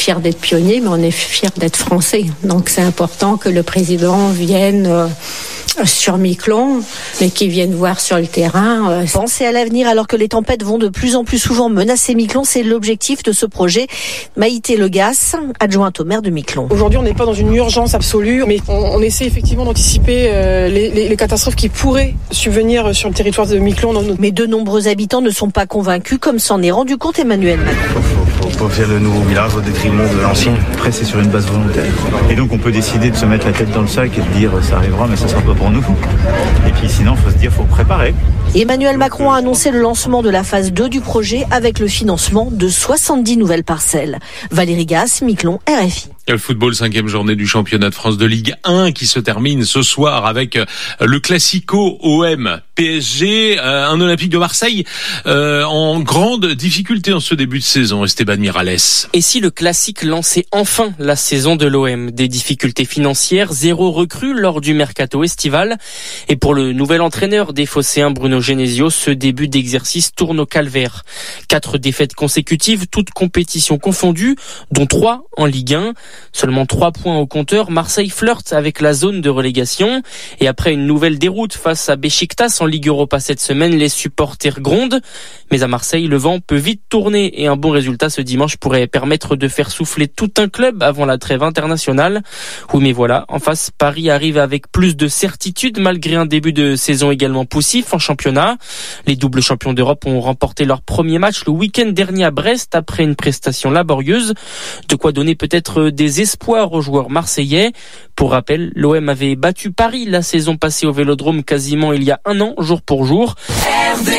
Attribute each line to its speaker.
Speaker 1: fiers d'être pionniers, mais on est fiers d'être français. Donc c'est important que le président vienne sur Miquelon, mais qu'ils viennent voir sur le terrain.
Speaker 2: Penser à l'avenir alors que les tempêtes vont de plus en plus souvent menacer Miquelon, c'est l'objectif de ce projet. Maïté Legas, adjointe au maire de Miquelon.
Speaker 3: Aujourd'hui, on n'est pas dans une urgence absolue, mais on essaie effectivement d'anticiper les catastrophes qui pourraient subvenir sur le territoire de Miquelon.
Speaker 2: Mais de nombreux habitants ne sont pas convaincus, comme s'en est rendu compte Emmanuel Macron.
Speaker 4: Faut faire le nouveau village au détriment de l'ancien. Après, c'est sur une base volontaire. Et donc, on peut décider de se mettre la tête dans le sac et de dire ça arrivera, mais ça sera pas pour nous. Et puis sinon, faut se dire, faut préparer.
Speaker 2: Emmanuel Macron a annoncé le lancement de la phase 2 du projet avec le financement de 70 nouvelles parcelles. Valérie Gasse, Miquelon, RFI.
Speaker 5: Le football, 5e journée du championnat de France de Ligue 1 qui se termine ce soir avec le Classico OM PSG, un Olympique de Marseille en grande difficulté en ce début de saison. Esteban Miralles.
Speaker 6: Et si le classique lançait enfin la saison de l'OM? Des difficultés financières, 0 recrue lors du mercato estival. Et pour le nouvel entraîneur des Phocéens, Bruno Genesio, ce début d'exercice tourne au calvaire. 4 défaites consécutives, toutes compétitions confondues, dont 3 en Ligue 1. Seulement 3 points au compteur, Marseille flirte avec la zone de relégation. Et après une nouvelle déroute face à Beşiktaş en Ligue Europa cette semaine, les supporters grondent. Mais à Marseille, le vent peut vite tourner et un bon résultat ce dimanche pourrait permettre de faire souffler tout un club avant la trêve internationale. Oui, mais voilà, en face, Paris arrive avec plus de certitude malgré un début de saison également poussif en championnat. Les doubles champions d'Europe ont remporté leur premier match le week-end dernier à Brest après une prestation laborieuse. De quoi donner peut-être des espoirs aux joueurs marseillais. Pour rappel, l'OM avait battu Paris la saison passée au Vélodrome quasiment il y a un an, jour pour jour.